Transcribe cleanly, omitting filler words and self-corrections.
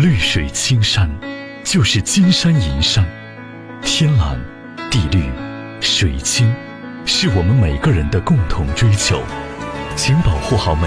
绿水青山就是金山银山，天蓝地绿水清，是我们每个人的共同追求。请保护好每